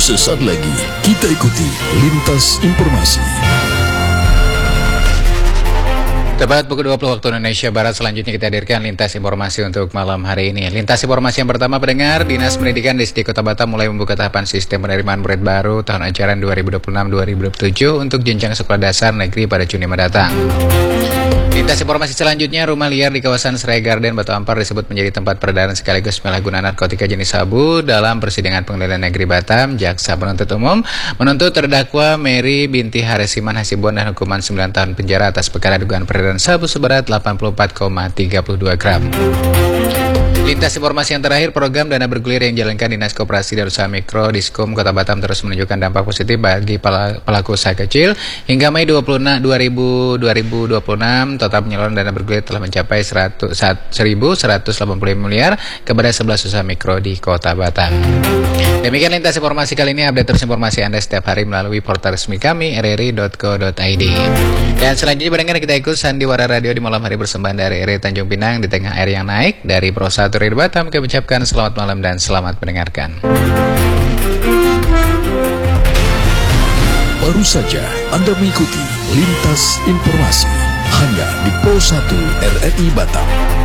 Sesaat lagi kita ikuti Lintas Informasi. Tepat pukul 20 waktu Indonesia Barat, selanjutnya kita hadirkan Lintas Informasi untuk malam hari ini. Lintas Informasi yang pertama, pendengar, Dinas Pendidikan Distrik Kota Batam mulai membuka tahapan sistem penerimaan murid baru tahun ajaran 2026-2027 untuk jenjang sekolah dasar negeri pada Juni mendatang. Lintas informasi selanjutnya, rumah liar di kawasan Serai Garden, Batu Ampar disebut menjadi tempat peredaran sekaligus penyalahgunaan narkotika jenis sabu. Dalam persidangan Pengadilan Negeri Batam, Jaksa Penuntut Umum menuntut terdakwa Mary binti Haresiman Hasibuan dan hukuman 9 tahun penjara atas perkara dugaan peredaran sabu seberat 84,32 gram. Lintas informasi yang terakhir, program dana bergulir yang dijalankan Dinas Koperasi dan Usaha Mikro Diskum Kota Batam terus menunjukkan dampak positif bagi pelaku usaha kecil. Hingga Mei 2026, total penyaluran dana bergulir telah mencapai 1.185 miliar kepada 11 usaha mikro di Kota Batam. Demikian lintas informasi kali ini. Update terus informasi Anda setiap hari melalui portal resmi kami rri.co.id. Dan selanjutnya pendengar, kita ikut Sandiwara Radio di malam hari persembahan dari RRI Tanjung Pinang di tengah air yang naik. Dari Pro 1 RRI Batam, kami ucapkan selamat malam dan selamat mendengarkan. Baru saja Anda mengikuti Lintas Informasi hanya di Pro 1 RRI Batam.